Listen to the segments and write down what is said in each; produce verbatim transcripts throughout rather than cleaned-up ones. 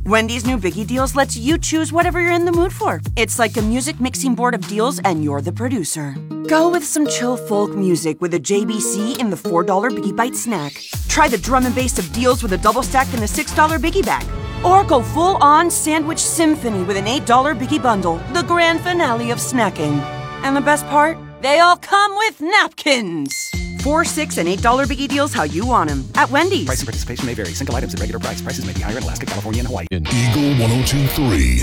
Wendy's new Biggie Deals lets you choose whatever you're in the mood for. It's like a music mixing board of deals, and you're the producer. Go with some chill folk music with a J B C in the four dollar Biggie Bite snack. Try the drum and bass of deals with a double stack in the six dollar Biggie Bag. Or go full-on sandwich symphony with an eight dollar Biggie Bundle, the grand finale of snacking. And the best part? They all come with napkins. Four, six, and eight dollar Biggie Deals how you want them at Wendy's. Price and participation may vary. Single items at regular price. Prices may be higher in Alaska, California, and Hawaii. In Eagle one oh two point three.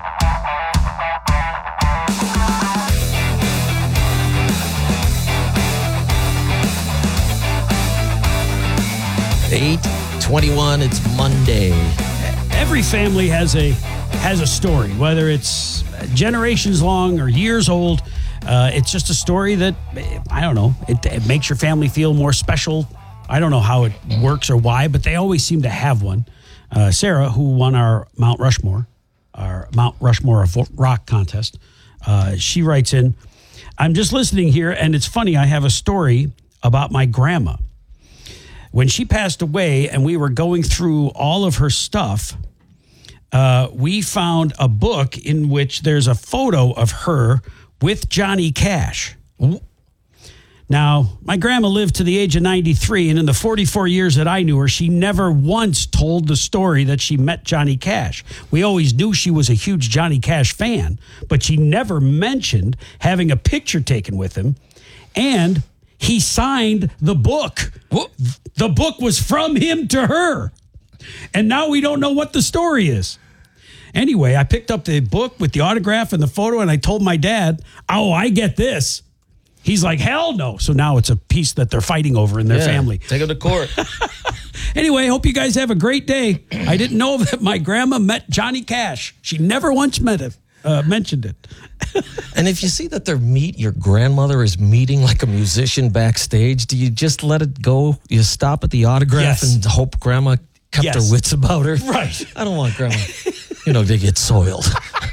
eight twenty-one, it's Monday. Every family has a has a story, whether it's generations long or years old. Uh, it's just a story that, I don't know, it, it makes your family feel more special. I don't know how it works or why, but they always seem to have one. Uh, Sarah, who won our Mount Rushmore, our Mount Rushmore of Rock contest, uh, she writes in, I'm just listening here, and it's funny, I have a story about my grandma. When she passed away and we were going through all of her stuff, uh, we found a book in which there's a photo of her with Johnny Cash. Now, my grandma lived to the age of ninety-three, and in the forty-four years that I knew her, she never once told the story that she met Johnny Cash. We always knew she was a huge Johnny Cash fan, but she never mentioned having a picture taken with him, and he signed the book. The book was from him to her, and now we don't know what the story is. Anyway, I picked up the book with the autograph and the photo, and I told my dad, oh, I get this. He's like, hell no. So now it's a piece that they're fighting over in their Yeah, family. Take it to court. Anyway, hope you guys have a great day. I didn't know that my grandma met Johnny Cash. She never once met him, uh, mentioned it. And if you see that their meet, your grandmother is meeting like a musician backstage, do you just let it go? You stop at the autograph Yes. and hope grandma kept Yes. her wits about her? Right. I don't want grandma, you know, to get soiled.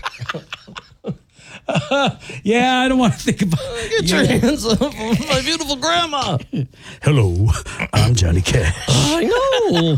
Uh, yeah, I don't want to think about Get your hands off of my beautiful grandma. Hello, I'm Johnny Cash. I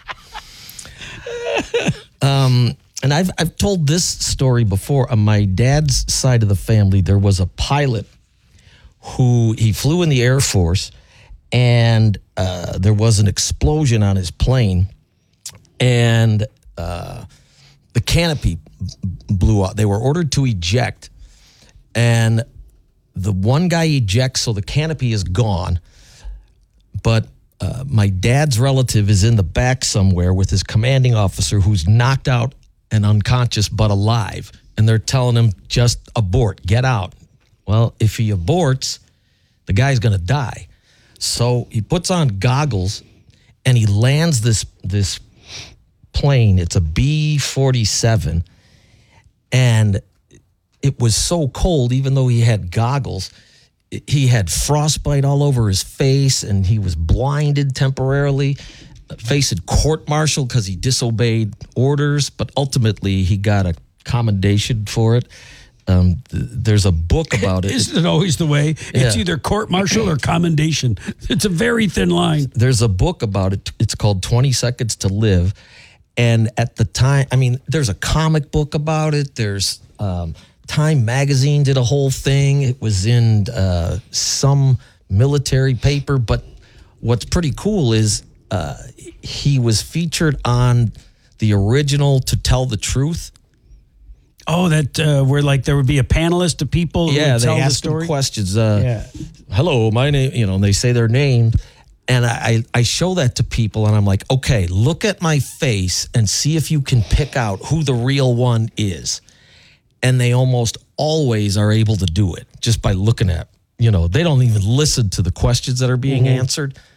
know. um, and I've I've told this story before. On my dad's side of the family, there was a pilot who he flew in the Air Force, and uh, there was an explosion on his plane, and uh, the canopy blew out. They were ordered to eject, and the one guy ejects, so the canopy is gone. But uh, my dad's relative is in the back somewhere with his commanding officer who's knocked out and unconscious but alive. And they're telling him, just abort, get out. Well, if he aborts, the guy's going to die. So he puts on goggles and he lands this this plane. It's a B forty-seven. And it was so cold, even though he had goggles, he had frostbite all over his face and he was blinded temporarily, facing court-martial because he disobeyed orders, but ultimately he got a commendation for it. Um, th- there's a book about it. Isn't it always the way? It's Yeah. either court-martial or commendation. It's a very thin line. There's a book about it. It's called twenty seconds to Live. And at the time, I mean, there's a comic book about it. There's um, Time Magazine did a whole thing. It was in uh, some military paper. But what's pretty cool is uh, he was featured on the original To Tell the Truth. Oh, that uh, where like there would be a panelist of people who Yeah, would they tell the ask them story. questions. Uh, Yeah. Hello, my name, you know, and they say their name. And I, I show that to people and I'm like, okay, look at my face and see if you can pick out who the real one is. And they almost always are able to do it just by looking at, you know, they don't even listen to the questions that are being Mm-hmm. answered.